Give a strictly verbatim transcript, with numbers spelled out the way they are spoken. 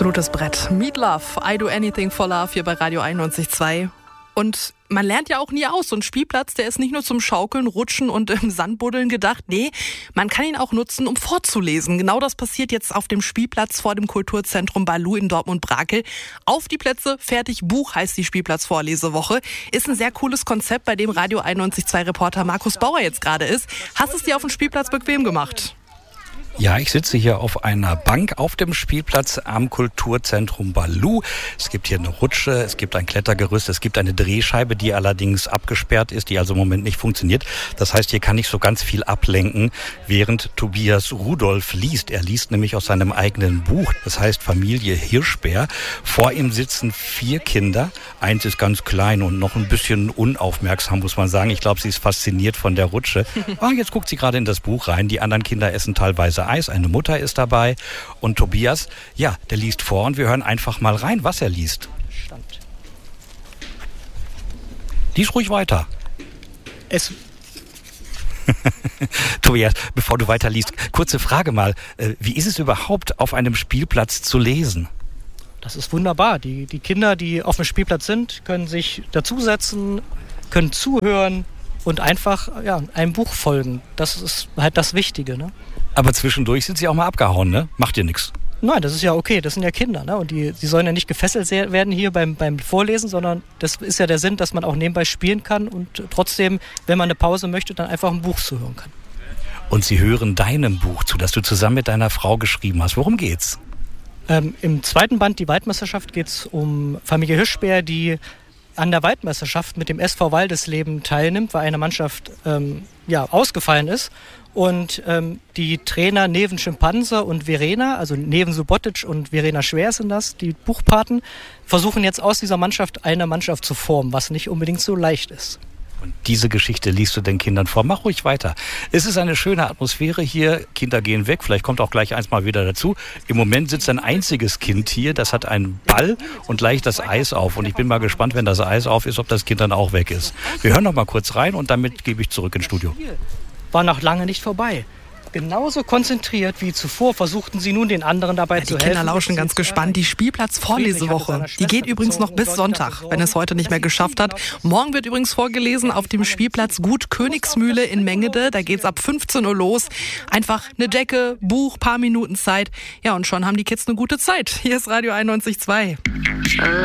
Absolutes Brett. Meat Love, I Do Anything for Love hier bei Radio einundneunzig Komma zwei. Und man lernt ja auch nie aus. So ein Spielplatz, der ist nicht nur zum Schaukeln, Rutschen und im Sandbuddeln gedacht. Nee, man kann ihn auch nutzen, um vorzulesen. Genau das passiert jetzt auf dem Spielplatz vor dem Kulturzentrum Balou in Dortmund-Brakel. Auf die Plätze, fertig, Buch heißt die Spielplatz-Vorlesewoche. Ist ein sehr cooles Konzept, bei dem Radio einundneunzig Komma zwei Reporter Markus Bauer jetzt gerade ist. Hast es dir auf dem Spielplatz bequem gemacht? Ja, ich sitze hier auf einer Bank auf dem Spielplatz am Kulturzentrum Balou. Es gibt hier eine Rutsche, es gibt ein Klettergerüst, es gibt eine Drehscheibe, die allerdings abgesperrt ist, die also im Moment nicht funktioniert. Das heißt, hier kann ich so ganz viel ablenken, während Tobias Rudolph liest. Er liest nämlich aus seinem eigenen Buch, das heißt Familie Hirschbär. Vor ihm sitzen vier Kinder. Eins ist ganz klein und noch ein bisschen unaufmerksam, muss man sagen. Ich glaube, sie ist fasziniert von der Rutsche. Ah, jetzt guckt sie gerade in das Buch rein. Die anderen Kinder essen teilweise Eis, eine Mutter ist dabei und Tobias, ja, der liest vor und wir hören einfach mal rein, was er liest. Stand. Lies ruhig weiter. Es Tobias, bevor du weiter liest, kurze Frage mal, wie ist es überhaupt, auf einem Spielplatz zu lesen? Das ist wunderbar. Die, die Kinder, die auf dem Spielplatz sind, können sich dazusetzen, können zuhören und einfach ja, einem Buch folgen. Das ist halt das Wichtige, ne? Aber zwischendurch sind sie auch mal abgehauen, ne? Macht ihr nichts? Nein, das ist ja okay. Das sind ja Kinder, ne? Und die, die sollen ja nicht gefesselt werden hier beim, beim Vorlesen, sondern das ist ja der Sinn, dass man auch nebenbei spielen kann und trotzdem, wenn man eine Pause möchte, dann einfach ein Buch zuhören kann. Und sie hören deinem Buch zu, das du zusammen mit deiner Frau geschrieben hast. Worum geht's? Ähm, Im zweiten Band, die Waldmeisterschaft, geht es um Familie Hirschbär, die an der Waldmeisterschaft mit dem S V Waldesleben teilnimmt, weil eine Mannschaft ähm, ja, ausgefallen ist. Und ähm, die Trainer Neven Schimpanse und Verena, also Neven Subotic und Verena Schwer sind das, die Buchpaten, versuchen jetzt aus dieser Mannschaft eine Mannschaft zu formen, was nicht unbedingt so leicht ist. Und diese Geschichte liest du den Kindern vor. Mach ruhig weiter. Es ist eine schöne Atmosphäre hier. Kinder gehen weg. Vielleicht kommt auch gleich eins mal wieder dazu. Im Moment sitzt ein einziges Kind hier. Das hat einen Ball und gleich das Eis auf. Und ich bin mal gespannt, wenn das Eis auf ist, ob das Kind dann auch weg ist. Wir hören noch mal kurz rein und damit gebe ich zurück ins Studio. War noch lange nicht vorbei. Genauso konzentriert wie zuvor versuchten sie nun den anderen dabei ja, zu helfen. Die Kinder lauschen ganz gespannt. Die Spielplatz-Vorlesewoche, die geht übrigens noch bis Sonntag, wenn es heute nicht mehr geschafft hat. Morgen wird übrigens vorgelesen auf dem Spielplatz Gut Königsmühle in Mengede. Da geht's ab fünfzehn Uhr los. Einfach eine Decke, Buch, paar Minuten Zeit. Ja, und schon haben die Kids eine gute Zeit. Hier ist Radio einundneunzig Komma zwei.